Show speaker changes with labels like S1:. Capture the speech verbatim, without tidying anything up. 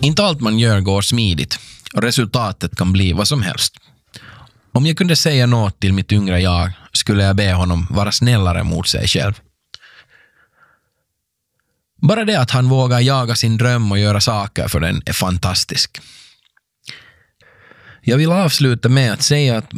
S1: Inte allt man gör går smidigt och resultatet kan bli vad som helst. Om jag kunde säga något till mitt yngre jag skulle jag be honom vara snällare mot sig själv. Bara det att han vågar jaga sin dröm och göra saker för den är fantastisk. Jag vill avsluta med att säga att